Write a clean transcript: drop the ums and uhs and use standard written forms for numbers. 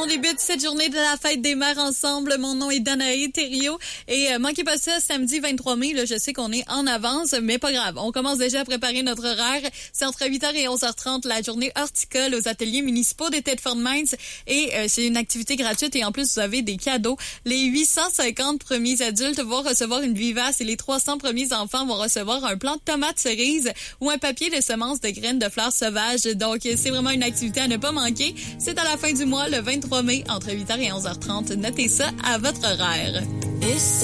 On débute cette journée de la fête des mères ensemble. Mon nom est Danae Thériault et manquez pas ça, samedi 23 mai, là, je sais qu'on est en avance, mais pas grave. On commence déjà à préparer notre horaire. C'est entre 8h et 11h30 la journée horticole aux ateliers municipaux de Thetford Mines et c'est une activité gratuite et en plus vous avez des cadeaux. Les 850 premiers adultes vont recevoir une vivace et les 300 premiers enfants vont recevoir un plant de tomates cerises ou un papier de semences de graines de fleurs sauvages. Donc c'est vraiment une activité à ne pas manquer. C'est à la fin du mois, le 23 mai, entre 8h et 11h30. Notez ça à votre horaire.